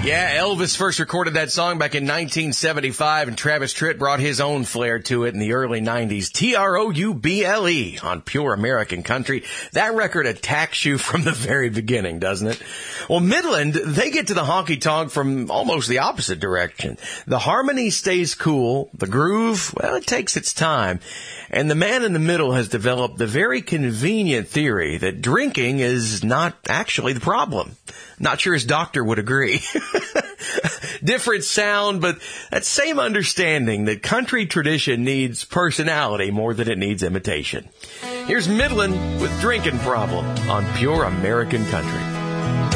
Yeah, Elvis first recorded that song back in 1975, and Travis Tritt brought his own flair to it in the early 90s. Trouble on Pure American Country. That record attacks you from the very beginning, doesn't it? Well, Midland, they get to the honky-tonk from almost the opposite direction. The harmony stays cool. The groove, well, it takes its time. And the man in the middle has developed the very convenient theory that drinking is not actually the problem. Not sure his doctor would agree. Different sound, but that same understanding that country tradition needs personality more than it needs imitation. Here's Midland with Drinking Problem on Pure American Country.